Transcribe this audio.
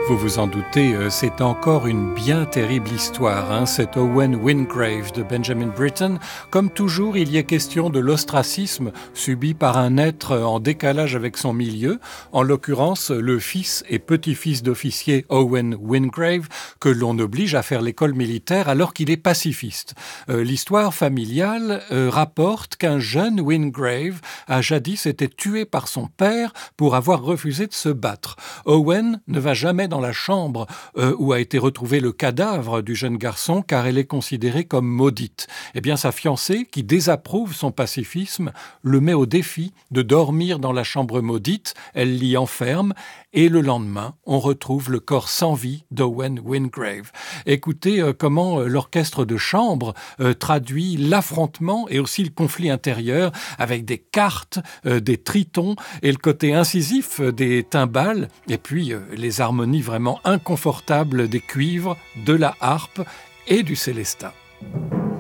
Vous vous en doutez, c'est encore une bien terrible histoire, hein, cet Owen Wingrave de Benjamin Britten. Comme toujours, il y est question de l'ostracisme subi par un être en décalage avec son milieu, en l'occurrence le fils et petit-fils d'officier Owen Wingrave, que l'on oblige à faire l'école militaire alors qu'il est pacifiste. L'histoire familiale rapporte qu'un jeune Wingrave a jadis été tué par son père pour avoir refusé de se battre. Owen ne va jamais dans la chambre où a été retrouvé le cadavre du jeune garçon car elle est considérée comme maudite. Eh bien, sa fiancée, qui désapprouve son pacifisme, le met au défi de dormir dans la chambre maudite. Elle l'y enferme et le lendemain, on retrouve le corps sans vie d'Owen Wingrave. Écoutez comment l'orchestre de chambre traduit l'affrontement et aussi le conflit intérieur avec des cartes, des tritons et le côté incisif des timbales et puis les harmonies vraiment inconfortables des cuivres, de la harpe et du célestat.